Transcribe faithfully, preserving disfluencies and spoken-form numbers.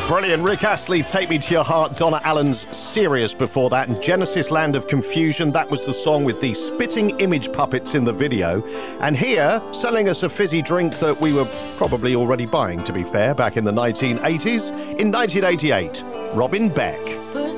Brilliant. Rick Astley, Take Me to Your Heart. Donna Allen's Serious before that. And Genesis, Land of Confusion. That was the song with the spitting image puppets in the video. And here, selling us a fizzy drink that we were probably already buying, to be fair, back in the nineteen eighties. In nineteen eighty-eight, Robin Beck.